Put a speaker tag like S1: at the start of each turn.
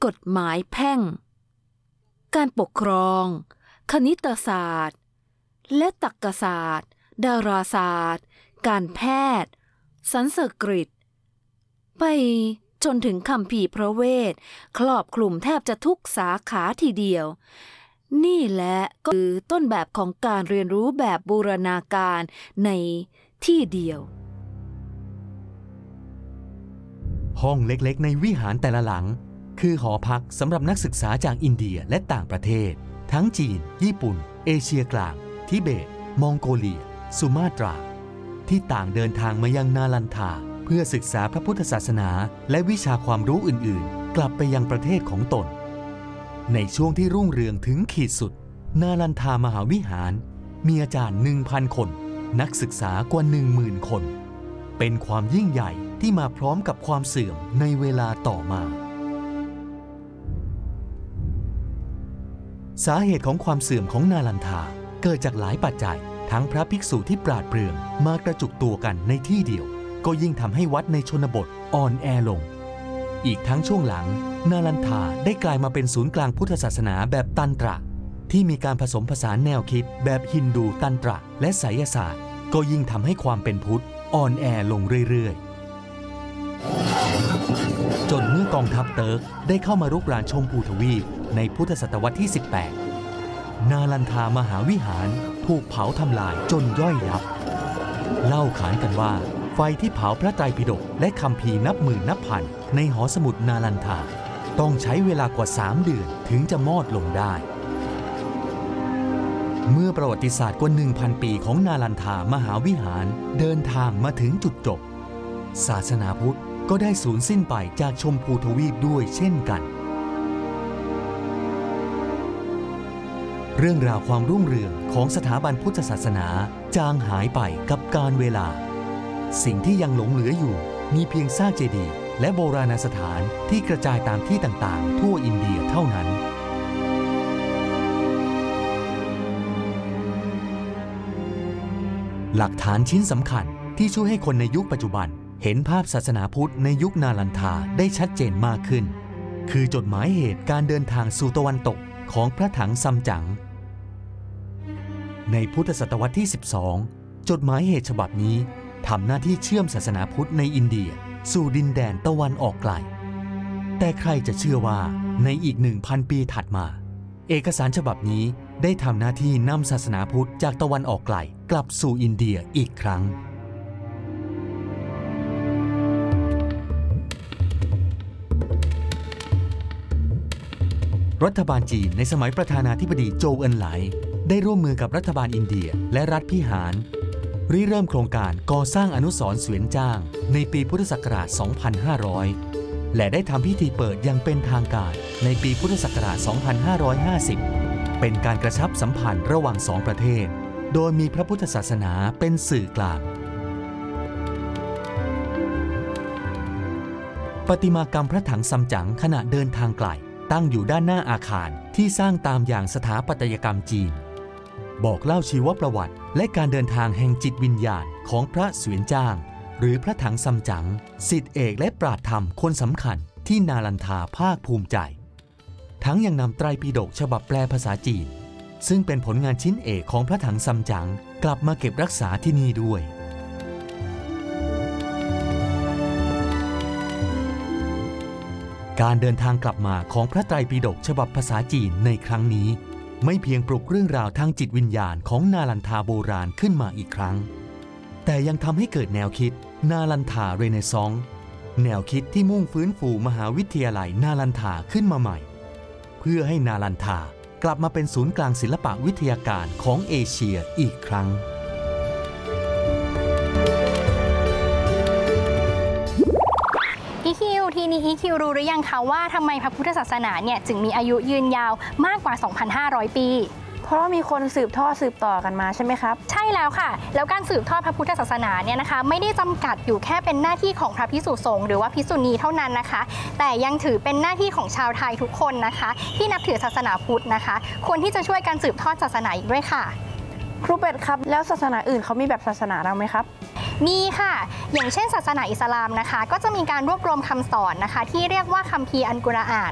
S1: กฎหมายแพ่งการปกครองคณิตศาสตร์และตรรกศาสตร์ดาราศาสตร์การแพทย์สันสกฤตไปจนถึงคัมภีร์พระเวทครอบคลุมแทบจะทุกสาขาทีเดียวนี่แหละก็คือต้นแบบของการเรียนรู้แบบบูรณาการในที่เดียว
S2: ห้องเล็กๆในวิหารแต่ละหลังคือหอพักสำหรับนักศึกษาจากอินเดียและต่างประเทศทั้งจีนญี่ปุ่นเอเชียกลางทิเบตมองโกเลียสุมาตราที่ต่างเดินทางมายังนาลันทาเพื่อศึกษาพระพุทธศาสนาและวิชาความรู้อื่นๆกลับไปยังประเทศของตนในช่วงที่รุ่งเรืองถึงขีดสุดนาลันทามหาวิหารมีอาจารย์ 1,000 คนนักศึกษากว่า 10,000 คนเป็นความยิ่งใหญ่ที่มาพร้อมกับความเสื่อมในเวลาต่อมาสาเหตุของความเสื่อมของนาลันทาเกิดจากหลายปัจจัยทั้งพระภิกษุที่ปราดเปรื่องมากระจุกตัวกันในที่เดียวก็ยิ่งทำให้วัดในชนบทอ่อนแอลงอีกทั้งช่วงหลังนาลันทาได้กลายมาเป็นศูนย์กลางพุทธศาสนาแบบตันตระที่มีการผสมผสานแนวคิดแบบฮินดูตันตระและไสยศาสตร์ก็ยิ่งทำให้ความเป็นพุทธอ่อนแอลงเรื่อยๆจนเมื่อกองทัพเติร์กได้เข้ามารุกรานชมพูทวีปในพุทธศตวรรษที่ 18นาลันทามหาวิหารถูกเผาทำลายจนย่อยยับเล่าขานกันว่าไฟที่เผาพระไตรปิฎกและคัมภีร์นับหมื่นนับพันในหอสมุดนาลันทาต้องใช้เวลากว่า3 เดือนถึงจะมอดลงได้เมื่อประวัติศาสตร์กว่า 1,000 ปีของนาลันทามหาวิหารเดินทางมาถึงจุดจบศาสนาพุทธก็ได้สูญสิ้นไปจากชมพูทวีปด้วยเช่นกันเรื่องราวความรุ่งเรืองของสถาบันพุทธศาสนาจางหายไปกับกาลเวลาสิ่งที่ยังหลงเหลืออยู่มีเพียงซากเจดีย์และโบราณสถานที่กระจายตามที่ต่างๆทั่วอินเดียเท่านั้นหลักฐานชิ้นสำคัญที่ช่วยให้คนในยุคปัจจุบันเห็นภาพศาสนาพุทธในยุคนาลันทาได้ชัดเจนมากขึ้นคือจดหมายเหตุการเดินทางสู่ตะวันตกของพระถังซัมจั๋งในพุทธศตวรรษที่ 12จดหมายเหตุฉบับนี้ทำหน้าที่เชื่อมศาสนาพุทธในอินเดียสู่ดินแดนตะวันออกไกลแต่ใครจะเชื่อว่าในอีก 1,000 ปีถัดมาเอกสารฉบับนี้ได้ทำหน้าที่นำศาสนาพุทธจากตะวันออกไกลกลับสู่อินเดียอีกครั้งรัฐบาลจีนในสมัยประธานาธิบดีโจวเอินไหลได้ร่วมมือกับรัฐบาลอินเดียและรัฐพิหารริเริ่มโครงการก่อสร้างอนุสรณ์เสวียนจ้างในปีพุทธศักราช 2500 และได้ทำพิธีเปิดอย่างเป็นทางการในปีพุทธศักราช 2550 เป็นการกระชับสัมพันธ์ระหว่างสองประเทศโดยมีพระพุทธศาสนาเป็นสื่อกลางประติมากรรมพระถังซัมจั๋งขณะเดินทางไกลตั้งอยู่ด้านหน้าอาคารที่สร้างตามอย่างสถาปัตยกรรมจีนบอกเล่าชีวประวัติและการเดินทางแห่งจิตวิญญาณของพระเสวียนจ้างหรือพระถังซัมจั๋งศิษย์เอกและปราชญ์ธรรมคนสำคัญที่นาลันทาภาคภูมิใจทั้งยังนำไตรปิฎกฉบับแปลภาษาจีนซึ่งเป็นผลงานชิ้นเอกของพระถังซัมจั๋งกลับมาเก็บรักษาที่นี่ด้วยการเดินทางกลับมาของพระไตรปิฎกฉบับภาษาจีนในครั้งนี้ไม่เพียงปลุกเรื่องราวทางจิตวิญญาณของนาลันทาโบราณขึ้นมาอีกครั้งแต่ยังทำให้เกิดแนวคิดนาลันทาเรเนซองส์แนวคิดที่มุ่งฟื้นฟูมหาวิทยาลัยนาลันทาขึ้นมาใหม่เพื่อให้นาลันทากลับมาเป็นศูนย์กลางศิลปวิทยาการของเอเชียอีกครั้ง
S3: ทีนี้อีคิวรู้หรือยังคะว่าทำไมพระพุทธศาสนาเนี่ยจึงมีอายุยืนยาวมากกว่า 2,500 ปี
S4: เพราะมีคนสืบต่อกันมาใช่ไหมครับ
S3: ใช่แล้วค่ะแล้วการสืบทอดพระพุทธศาสนาเนี่ยนะคะไม่ได้จำกัดอยู่แค่เป็นหน้าที่ของพระภิกษุสงฆ์หรือว่าภิกษุณีเท่านั้นนะคะแต่ยังถือเป็นหน้าที่ของชาวไทยทุกคนนะคะที่นับถือศาสนาพุทธนะคะควรที่จะช่วยกันสืบทอดศาสนาอีกด้วยค่ะ
S4: ครูเป็ดครับแล้วศาสนาอื่นเขามีแบบศาสนาเราไหมครับ
S3: มีค่ะอย่างเช่นศาสนาอิสลามนะคะก็จะมีการรวบรวมคำสอนนะคะที่เรียกว่าคัมภีร์อัลกุรอาน